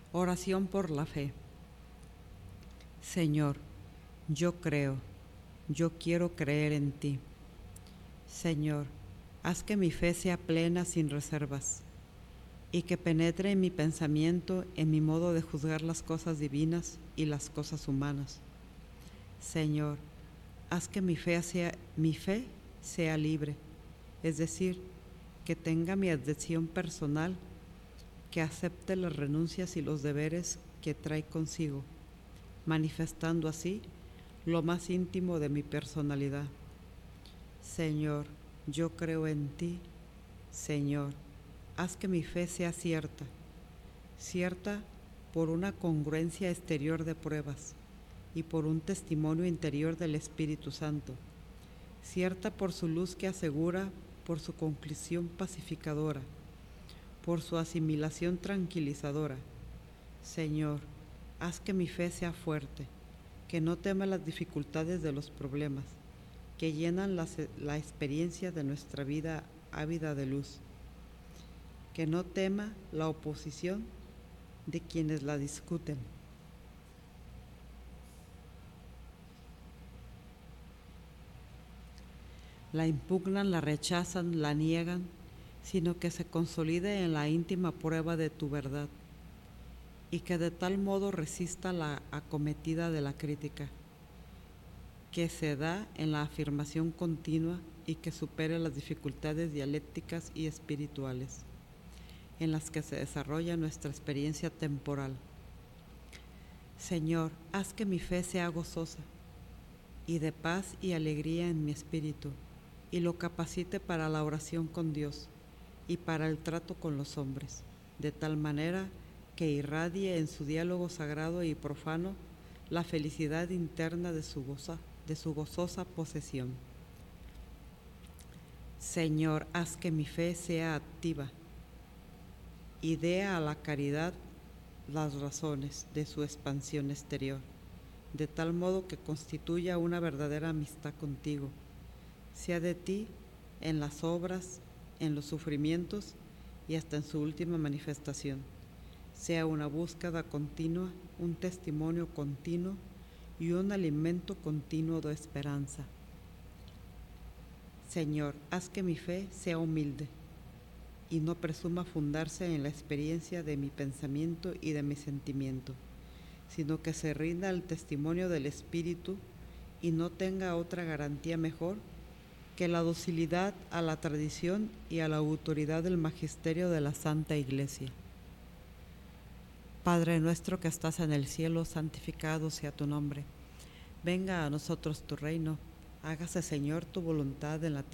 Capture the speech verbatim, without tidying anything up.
Oración por la fe. Señor, yo creo, yo quiero creer en ti. Señor, haz que mi fe sea plena sin reservas y que penetre en mi pensamiento, en mi modo de juzgar las cosas divinas y las cosas humanas. Señor, haz que mi fe sea, mi fe sea libre, es decir, que tenga mi adhesión personal, que acepte las renuncias y los deberes que trae consigo, manifestando así lo más íntimo de mi personalidad. Señor, yo creo en ti. Señor, haz que mi fe sea cierta, cierta por una congruencia exterior de pruebas y por un testimonio interior del Espíritu Santo, cierta por su luz que asegura, por su conclusión pacificadora, por su asimilación tranquilizadora. Señor, haz que mi fe sea fuerte, que no tema las dificultades de los problemas, que llenan la, la experiencia de nuestra vida ávida de luz, que no tema la oposición de quienes la discuten. La impugnan, la rechazan, la niegan, sino que se consolide en la íntima prueba de tu verdad y que de tal modo resista la acometida de la crítica, que se da en la afirmación continua y que supere las dificultades dialécticas y espirituales en las que se desarrolla nuestra experiencia temporal. Señor, haz que mi fe sea gozosa y de paz y alegría en mi espíritu, y lo capacite para la oración con Dios y para el trato con los hombres, de tal manera que irradie en su diálogo sagrado y profano la felicidad interna de su, goza, de su gozosa posesión. Señor, haz que mi fe sea activa y dé a la caridad las razones de su expansión exterior, de tal modo que constituya una verdadera amistad contigo, sea de ti en las obras, en los sufrimientos y hasta en su última manifestación, sea una búsqueda continua, un testimonio continuo y un alimento continuo de esperanza. Señor, haz que mi fe sea humilde y no presuma fundarse en la experiencia de mi pensamiento y de mi sentimiento, sino que se rinda al testimonio del Espíritu y no tenga otra garantía mejor que la docilidad a la tradición y a la autoridad del magisterio de la Santa Iglesia. Padre nuestro que estás en el cielo, santificado sea tu nombre. Venga a nosotros tu reino. Hágase, Señor, tu voluntad en la tierra